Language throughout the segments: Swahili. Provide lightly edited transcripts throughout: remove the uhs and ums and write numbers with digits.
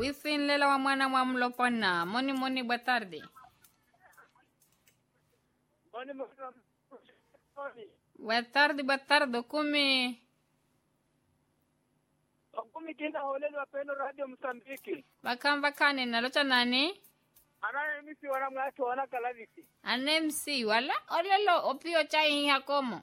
Wisin lela wa mwana wa mlopona. Moni boa tarde. Moni. Boa tarde, kumi. Kumi kina holelo wapeno Radio Msambiki. Bakane nalocha nani? Ana misi wana mwacho wana kalavisi. Anemsi wala olelo opio chai hakomo.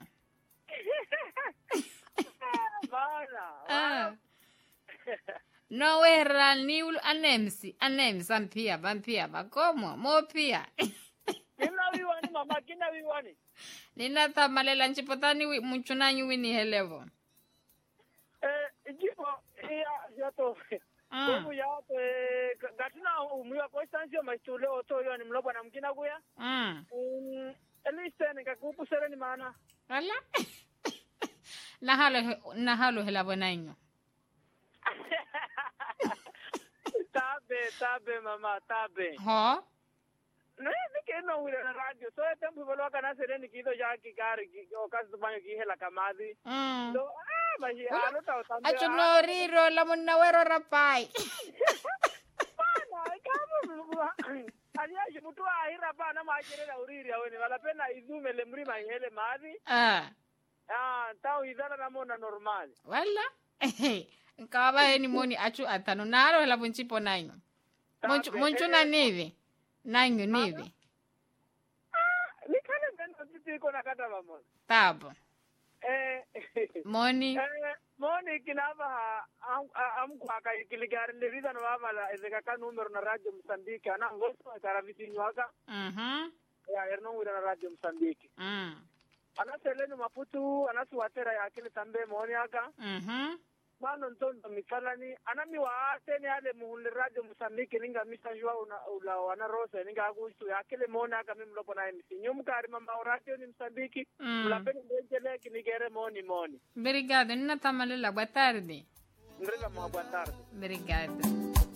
Bana. No wera ni anemsi ampia bakomo mopia. Kina wiwani mama kina wiwani. Nina tamalela nchipotani mchunanyi wini helevo. Ijipo ya to. Kumu ya to gatina umuya kwa istansio maistule oto yo ni mlobo na mkina kuya. Eliste nikakupu sere ni maana. Wala? Nahalo helavo nainyo. Tabe mama tabe. Ho? Nike no wile na radio. So tempo velo kana sere ni kido ya kikari okazi banyo kihela kamazi. So bashi alo ta utambia. Acho no riro la munawero rapai. Bana kama aliaje mtu ahira bana maajere na uriri aweni wala pena izume le mrima ihele mazi. Tao idhala na mona normal. Wala? Nkawa ni moni achu atano naro hela bunchipo nainyo. Munchu na nivi. Nainyo nivi. Nikane mbendo titi iko na kata mamona. Tabo. Moni. Moni kinava amkwaka ikiligari ndiriza na wamala ezekaka numero na Radio Msambiki. Ana ngoso karavisi nywaka. Ya erno wira na Radio Msambiki. Anaseleni mafutu anasuwatera ya akili tambe moni aka. Mano ntondo mikalani anami waateni ale muhuli Radio Msambiki ninga misanjua ula wana rose ninga agustu ya akili moni aka mimi mlopo na emisi nyumkari mama radio ni Msambiki ulapeni mbenjele kinigere moni. Obrigado, nina tamalela, boa tarde. Boa tarde. Obrigado.